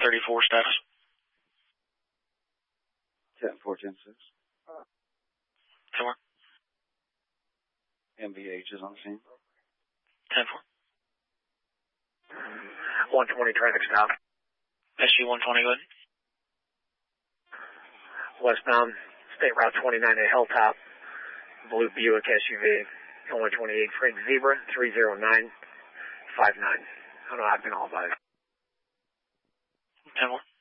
1034 status. 10-4, 10-6. 10-4. MVH is on the scene. 10-4. 120 traffic stop. SG 120, go ahead. Westbound, State Route 29 at Hilltop. Blue Buick SUV. 128 Freight Zebra 30959. I don't know, I've been all by. 10-4.